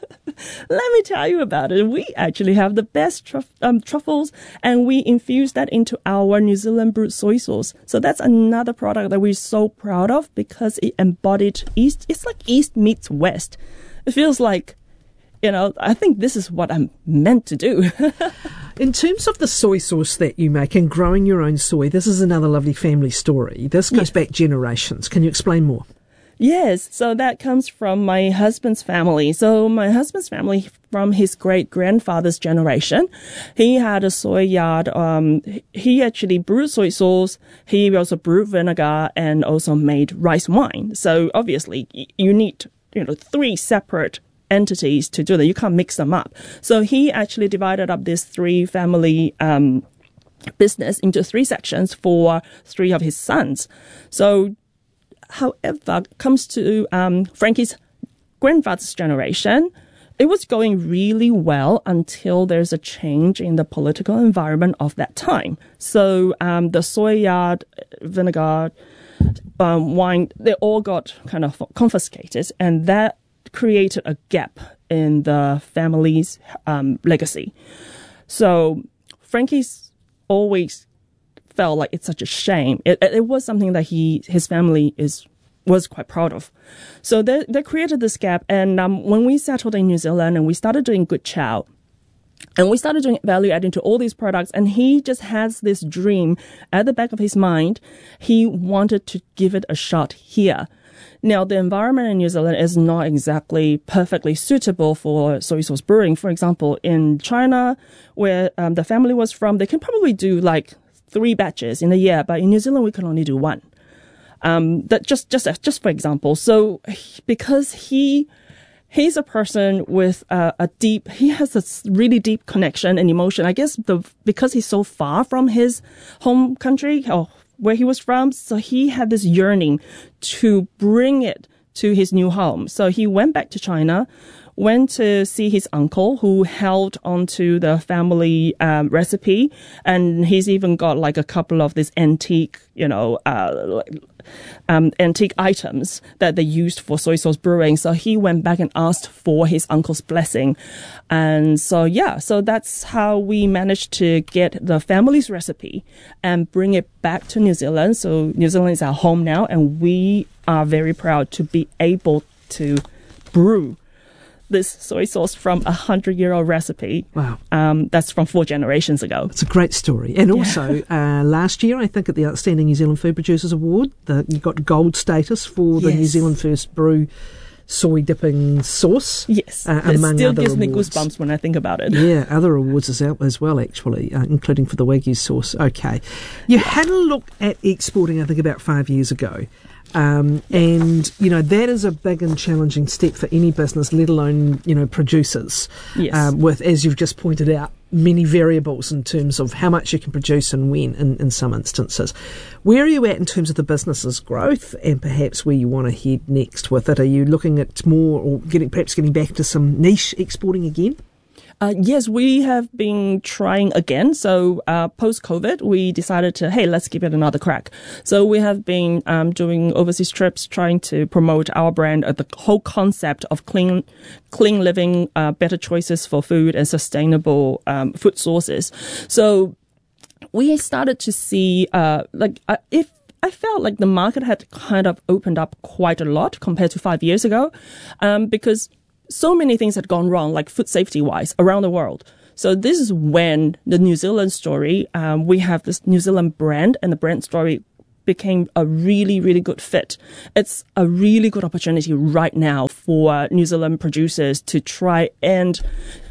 Let me tell you about it. We actually have the best truff- um, truffles, and we infuse that into our New Zealand brewed soy sauce. So that's another product that we're so proud of because it embodied East. It's like East meets West. It feels like, you know, I think this is what I'm meant to do. In terms of the soy sauce that you make and growing your own soy, this is another lovely family story. This goes yes. back generations. Can you explain more? Yes, so that comes from my husband's family. So my husband's family, from his great-grandfather's generation, he had a soy yard. Um, he actually brewed soy sauce. He also brewed vinegar and also made rice wine. So obviously, you need, you know, three separate entities to do that. You can't mix them up. So he actually divided up this three family um, business into three sections for three of his sons. So however, comes to um, Frankie's grandfather's generation, it was going really well until there's a change in the political environment of that time. So um, the soy yard, vinegar, um, wine, they all got kind of confiscated, and that created a gap in the family's um, legacy. So Frankie's always felt like it's such a shame. It, it was something that he, his family is was quite proud of. So they they created this gap, and um, when we settled in New Zealand and we started doing good chow, and we started doing value adding to all these products, and he just has this dream at the back of his mind. He wanted to give it a shot here. Now, the environment in New Zealand is not exactly perfectly suitable for soy sauce brewing. For example, in China, where um, the family was from, they can probably do like three batches in a year, but in New Zealand, we can only do one. Um, that just, just, just for example. So, because he, he's a person with a, a deep, he has a really deep connection and emotion. I guess the, because he's so far from his home country or where he was from, so he had this yearning to bring it to his new home. So he went back to China, went to see his uncle who held onto the family um, recipe, and he's even got like a couple of these antique, you know, uh, um, antique items that they used for soy sauce brewing. So he went back and asked for his uncle's blessing. And so, yeah, so that's how we managed to get the family's recipe and bring it back to New Zealand. So New Zealand is our home now, and we are very proud to be able to brew this soy sauce from a hundred-year-old recipe. Wow. Um, that's from four generations ago. It's a great story. And also, yeah. uh, last year, I think at the Outstanding New Zealand Food Producers Award, the, you got gold status for the yes. New Zealand First Brew soy dipping sauce. Yes, uh, it among still other gives awards. me goosebumps when I think about it. Yeah, other awards as, as well, actually, uh, including for the Wagyu sauce. Okay. You had a look at exporting, I think, about five years ago. Um, and, you know, that is a big and challenging step for any business, let alone, you know, producers. Yes. Um, with, as you've just pointed out, many variables in terms of how much you can produce and when in, in some instances. Where are you at in terms of the business's growth and perhaps where you want to head next with it? Are you looking at more or getting perhaps getting back to some niche exporting again? Uh, yes, we have been trying again. So uh, post-COVID, we decided to, hey, let's give it another crack. So we have been um, doing overseas trips, trying to promote our brand, uh, the whole concept of clean, clean living, uh, better choices for food and sustainable um, food sources. So we started to see, uh, like, uh, if I felt like the market had kind of opened up quite a lot compared to five years ago, um, because so many things had gone wrong, like food safety-wise, around the world. So this is when the New Zealand story, um, we have this New Zealand brand, and the brand story became a really, really good fit. It's a really good opportunity right now for New Zealand producers to try and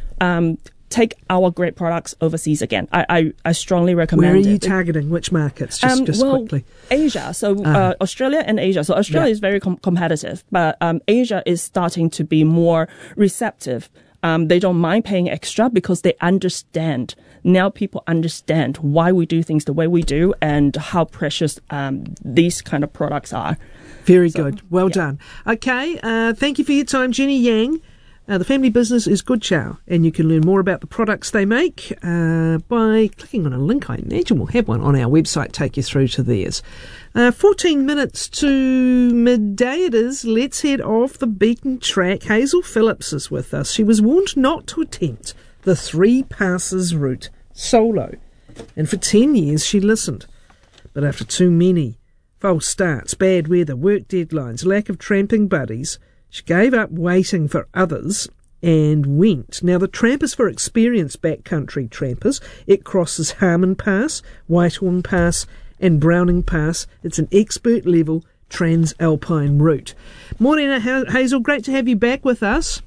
um, take our great products overseas again. I, I, I strongly recommend it. Where are you it. targeting? Which markets? Just, um, just well, quickly. Asia. So Uh-huh. uh, Australia and Asia. So Australia Yeah. is very com- competitive, but um, Asia is starting to be more receptive. Um, they don't mind paying extra because they understand. Now people understand why we do things the way we do and how precious um, these kind of products are. Very So, good. Well yeah. done. Okay, uh, thank you for your time, Jenny Yang. Uh, the family business is Good Chow, and you can learn more about the products they make uh, by clicking on a link. I imagine we'll have one on our website, take you through to theirs. Uh, fourteen minutes to midday it is. Let's head off the beaten track. Hazel Phillips is with us. She was warned not to attempt the three passes route solo, and for ten years she listened. But after too many false starts, bad weather, work deadlines, lack of tramping buddies, she gave up waiting for others and went. Now, the tramp is for experienced backcountry trampers. It crosses Harmon Pass, Whitehorn Pass and Browning Pass. It's an expert-level trans-alpine route. Morning, Hazel. Great to have you back with us.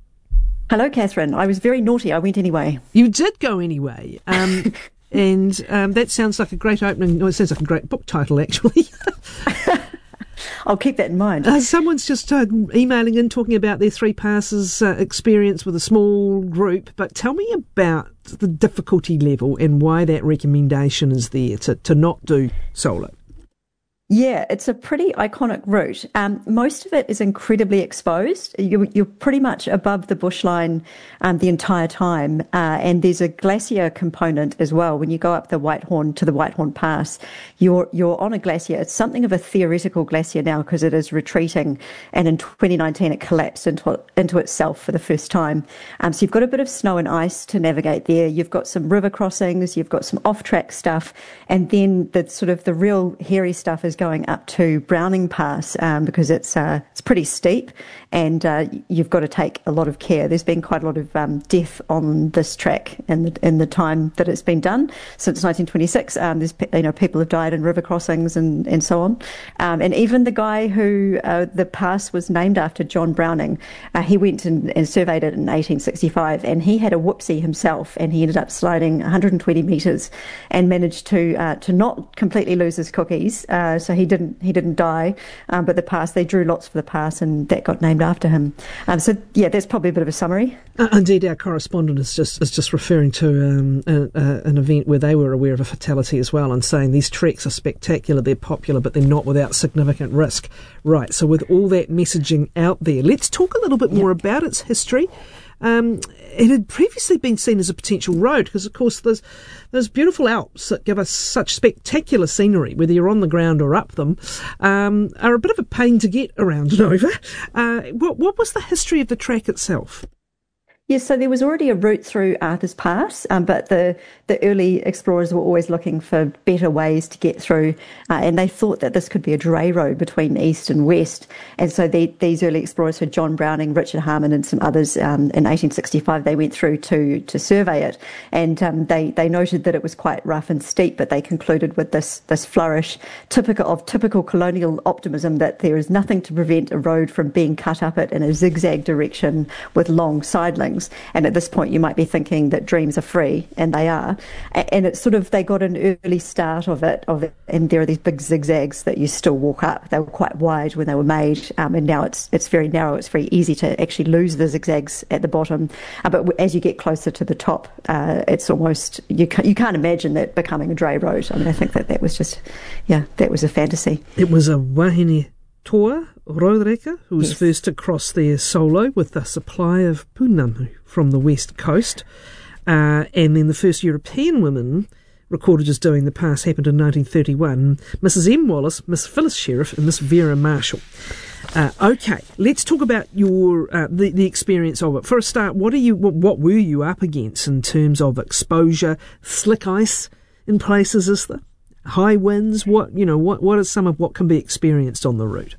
Hello, Catherine. I was very naughty. I went anyway. You did go anyway. Um, and um, that sounds like a great opening. No, it sounds like a great book title, actually. I'll keep that in mind. Uh, someone's just uh, emailing in talking about their three passes uh, experience with a small group, but tell me about the difficulty level and why that recommendation is there to, to not do solo. Yeah, it's a pretty iconic route. Um, most of it is incredibly exposed. You're, you're pretty much above the bushline um, the entire time, uh, and there's a glacier component as well. When you go up the Whitehorn to the Whitehorn Pass, you're you're on a glacier. It's something of a theoretical glacier now because it is retreating, and in twenty nineteen it collapsed into into itself for the first time. Um, so you've got a bit of snow and ice to navigate there. You've got some river crossings. You've got some off-track stuff, and then the sort of the real hairy stuff is going up to Browning Pass um, because it's uh, it's pretty steep, and uh, you've got to take a lot of care. There's been quite a lot of um, death on this track in the in the time that it's been done since nineteen twenty-six. Um, there's you know people have died in river crossings and, and so on, um, and even the guy who uh, the pass was named after, John Browning, uh, he went and, and surveyed it in eighteen sixty-five, and he had a whoopsie himself, and he ended up sliding one hundred twenty metres and managed to uh, to not completely lose his cookies. Uh, so he didn't he didn't die, um, but the pass, they drew lots for the pass, and that got named after him. Um, so yeah, that's probably a bit of a summary. Uh, indeed, our correspondent is just is just referring to um, a, a, an event where they were aware of a fatality as well, and saying these treks are spectacular, they're popular, but they're not without significant risk. Right. So with all that messaging out there, let's talk a little bit more yep. about its history. Um, it had previously been seen as a potential road because, of course, there's those beautiful Alps that give us such spectacular scenery, whether you're on the ground or up them, um, are a bit of a pain to get around and over. Uh, what, what was the history of the track itself? Yes, so there was already a route through Arthur's Pass, um, but the, the early explorers were always looking for better ways to get through, uh, and they thought that this could be a dray road between east and west. And so they, these early explorers, so John Browning, Richard Harman, and some others, um, in eighteen sixty-five, they went through to to survey it, and um, they they noted that it was quite rough and steep, but they concluded with this this flourish, typical of typical colonial optimism, that there is nothing to prevent a road from being cut up it in a zigzag direction with long sidelings. And at this point, you might be thinking that dreams are free, and they are. And it's sort of, they got an early start of it, of it, and there are these big zigzags that you still walk up. They were quite wide when they were made, um, and now it's it's very narrow. It's very easy to actually lose the zigzags at the bottom. Uh, but as you get closer to the top, uh, it's almost, you can't, you can't imagine that becoming a dray road. I mean, I think that that was just, yeah, that was a fantasy. It was a wahine Toa Rodereka, who was yes. first to cross there solo with a supply of pounamu from the west coast. Uh, and then the first European women recorded as doing the pass happened in nineteen thirty-one. Missus M. Wallace, Miss Phyllis Sheriff, and Miss Vera Marshall. Uh, okay, let's talk about your uh, the, the experience of it. For a start, what are you? What, what were you up against in terms of exposure? Slick ice in places, is there? High winds? What you know? What what is some of what can be experienced on the route?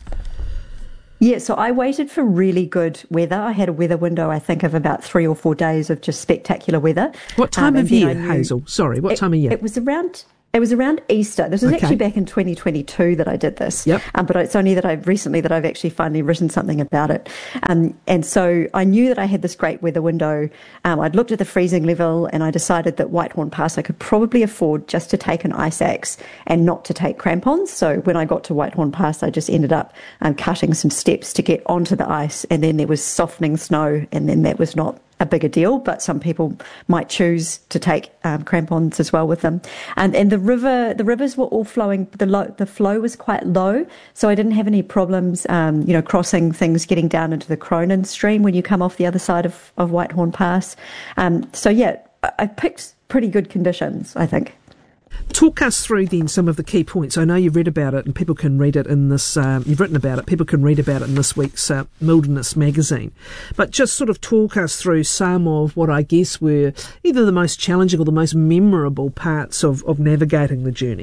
Yeah, so I waited for really good weather. I had a weather window, I think, of about three or four days of just spectacular weather. What time um, of year, Hazel? Sorry, what it, time of year? It was around... It was around Easter. This was okay. actually back in twenty twenty-two that I did this. Yep. Um, but it's only that I've recently that I've actually finally written something about it. Um, and so I knew that I had this great weather window. Um, I'd looked at the freezing level, and I decided that Whitehorn Pass I could probably afford just to take an ice axe and not to take crampons. So when I got to Whitehorn Pass, I just ended up um, cutting some steps to get onto the ice, and then there was softening snow, and then that was not a bigger deal, but some people might choose to take um, crampons as well with them. And and the river, the rivers were all flowing. The low, the flow was quite low, so I didn't have any problems, um, you know, crossing things, getting down into the Cronin stream when you come off the other side of, of Whitehorn Pass. Um, so yeah, I, I picked pretty good conditions, I think. Talk us through then some of the key points. I know you've read about it, and people can read it in this, um, you've written about it, people can read about it in this week's uh, Wilderness magazine. But just sort of talk us through some of what I guess were either the most challenging or the most memorable parts of, of navigating the journey.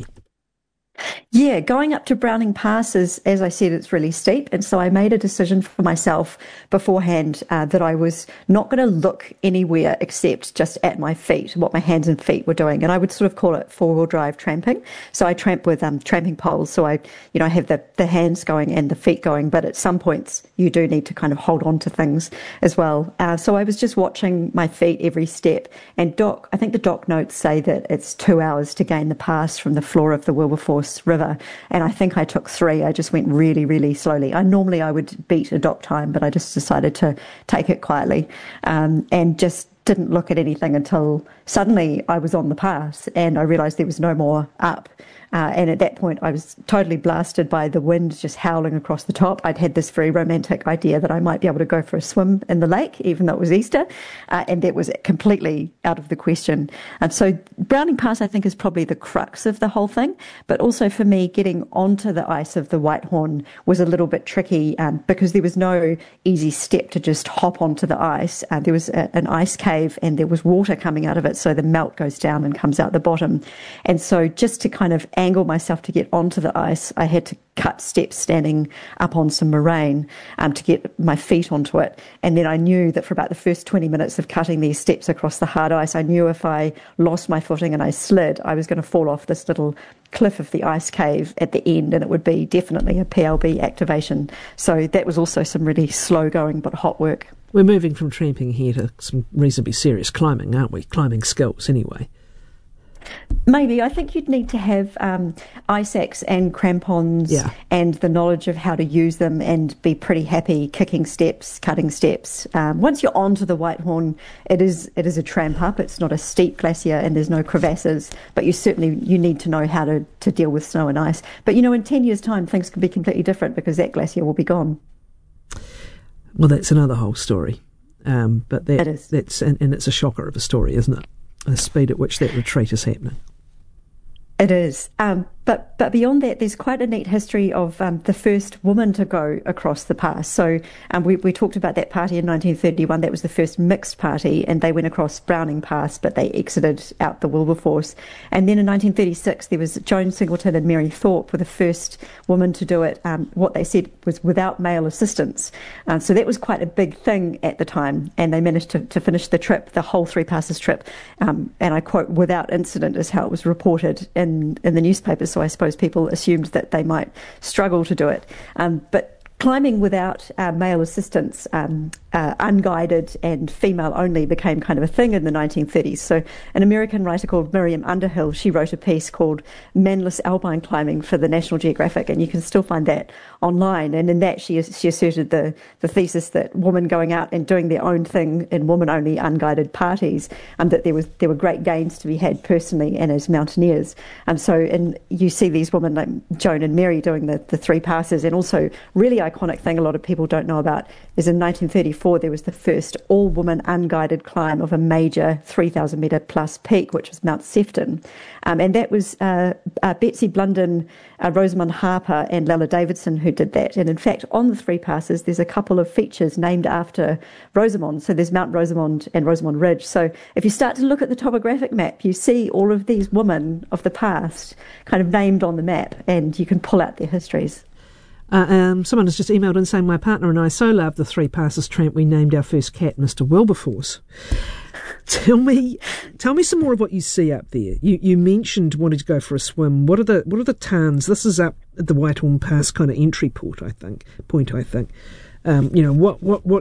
Yeah, going up to Browning Pass is, as I said, it's really steep. And so I made a decision for myself beforehand uh, that I was not going to look anywhere except just at my feet, what my hands and feet were doing. And I would sort of call it four-wheel drive tramping. So I tramp with um, tramping poles. So I, you know, have the, the hands going and the feet going. But at some points, you do need to kind of hold on to things as well. Uh, so I was just watching my feet every step. And doc, I think the doc notes say that it's two hours to gain the pass from the floor of the Wilberforce River, and I think I took three. I just went really, really slowly. I normally I would beat a dock time, but I just decided to take it quietly, um, and just didn't look at anything until suddenly I was on the pass and I realised there was no more up. Uh, and at that point, I was totally blasted by the wind just howling across the top. I'd had this very romantic idea that I might be able to go for a swim in the lake, even though it was Easter, uh, and that was completely out of the question. And so Browning Pass, I think, is probably the crux of the whole thing. But also for me, getting onto the ice of the Whitehorn was a little bit tricky um, because there was no easy step to just hop onto the ice. Uh, there was a, an ice cave and there was water coming out of it, so the melt goes down and comes out the bottom. And so just to kind of angle myself to get onto the ice, I had to cut steps standing up on some moraine um, to get my feet onto it. And then I knew that for about the first twenty minutes of cutting these steps across the hard ice, I knew if I lost my footing and I slid, I was going to fall off this little cliff of the ice cave at the end, and it would be definitely a P L B activation. So that was also some really slow going but hot work. We're moving from tramping here to some reasonably serious climbing, aren't we? Climbing skills anyway. Maybe. I think you'd need to have um, ice axe and crampons yeah. and the knowledge of how to use them and be pretty happy kicking steps, cutting steps. Um, once you're onto the Whitehorn, it is it is a tramp up. It's not a steep glacier and there's no crevasses, but you certainly you need to know how to, to deal with snow and ice. But, you know, in ten years' time, things could be completely different because that glacier will be gone. Well, that's another whole story. Um, but that, it is. That's, and, and it's a shocker of a story, isn't it? The speed at which that retreat is happening. It is. Um, But but beyond that, there's quite a neat history of um, the first woman to go across the pass. So um, we, we talked about that party in nineteen thirty-one. That was the first mixed party, and they went across Browning Pass, but they exited out the Wilberforce. And then in nineteen thirty-six, there was Joan Singleton and Mary Thorpe were the first woman to do it, um, what they said was without male assistance. Um, so that was quite a big thing at the time, and they managed to, to finish the trip, the whole Three Passes trip, um, and I quote, without incident is how it was reported in, in the newspapers. So I suppose people assumed that they might struggle to do it. Um, but climbing without uh, male assistance, um, uh, unguided and female only, became kind of a thing in the nineteen thirties. So an American writer called Miriam Underhill, she wrote a piece called Manless Alpine Climbing for the National Geographic, and you can still find that online. And in that she she asserted the, the thesis that women going out and doing their own thing in woman-only unguided parties, um, that there was there were great gains to be had personally and as mountaineers. And so and you see these women like Joan and Mary doing the, the three passes, and also really iconic thing a lot of people don't know about is in nineteen thirty-four there was the first all-woman unguided climb of a major three thousand metre plus peak, which was Mount Sefton. Um, and that was uh, uh, Betsy Blunden, uh, Rosamund Harper and Lella Davidson who did that. And in fact, on the three passes, there's a couple of features named after Rosamund. So there's Mount Rosamond and Rosamond Ridge. So if you start to look at the topographic map, you see all of these women of the past kind of named on the map, and you can pull out their histories. Uh, um, someone has just emailed in saying, my partner and I so love the Three Passes tramp, we named our first cat Mister Wilberforce. Tell me, tell me some more of what you see up there. You you mentioned wanting to go for a swim. What are the what are the tarns? This is up at the Whitehorn Pass kind of entry port, I think. Point, I think. Um, you know, what, what, what